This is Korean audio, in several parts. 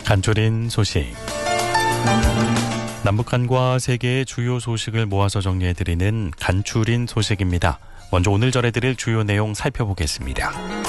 간추린 소식. 남북한과 세계의 주요 소식을 모아서 정리해드리는 간추린 소식입니다. 먼저 오늘 전해드릴 주요 내용 살펴보겠습니다.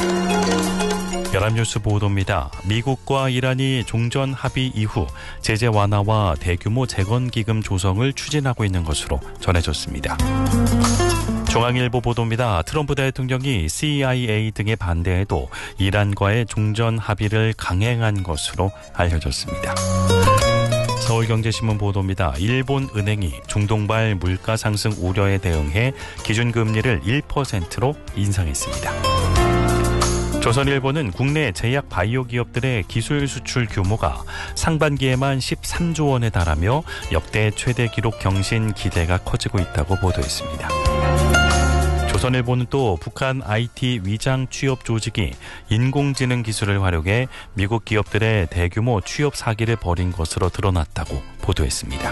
연합뉴스 보도입니다. 미국과 이란이 종전 합의 이후 제재 완화와 대규모 재건기금 조성을 추진하고 있는 것으로 전해졌습니다. 중앙일보 보도입니다. 트럼프 대통령이 CIA 등의 반대에도 이란과의 종전 합의를 강행한 것으로 알려졌습니다. 서울경제신문 보도입니다. 일본 은행이 중동발 물가 상승 우려에 대응해 기준금리를 1%로 인상했습니다. 조선일보는 국내 제약 바이오 기업들의 기술 수출 규모가 상반기에만 13조 원에 달하며 역대 최대 기록 경신 기대가 커지고 있다고 보도했습니다. 조선일보는 또 북한 IT 위장 취업 조직이 인공지능 기술을 활용해 미국 기업들의 대규모 취업 사기를 벌인 것으로 드러났다고 보도했습니다.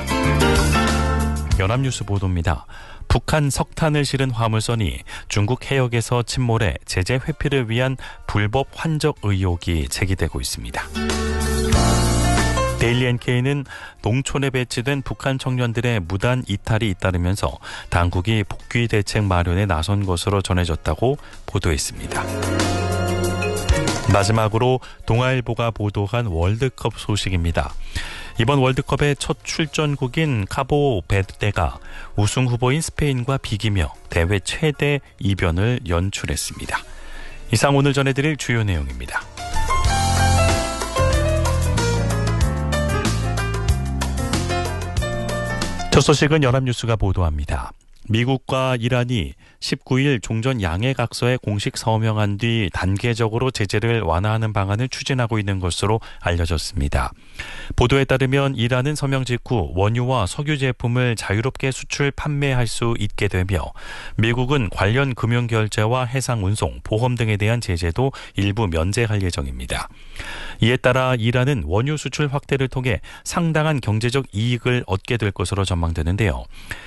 연합뉴스 보도입니다. 북한 석탄을 실은 화물선이 중국 해역에서 침몰해 제재 회피를 위한 불법 환적 의혹이 제기되고 있습니다. 데일리 NK는 농촌에 배치된 북한 청년들의 무단 이탈이 잇따르면서 당국이 복귀 대책 마련에 나선 것으로 전해졌다고 보도했습니다. 마지막으로 동아일보가 보도한 월드컵 소식입니다. 이번 월드컵의 첫 출전국인 카보 베르데가 우승 후보인 스페인과 비기며 대회 최대 이변을 연출했습니다. 이상 오늘 전해드릴 주요 내용입니다. 첫 소식은 연합뉴스가 보도합니다. 미국과 이란이 19일 종전 양해각서에 공식 서명한 뒤 단계적으로 제재를 완화하는 방안을 추진하고 있는 것으로 알려졌습니다. 보도에 따르면 이란은 서명 직후 원유와 석유 제품을 자유롭게 수출 판매할 수 있게 되며 미국은 관련 금융결제와 해상 운송, 보험 등에 대한 제재도 일부 면제할 예정입니다. 이에 따라 이란은 원유 수출 확대를 통해 상당한 경제적 이익을 얻게 될 것으로 전망되는데요.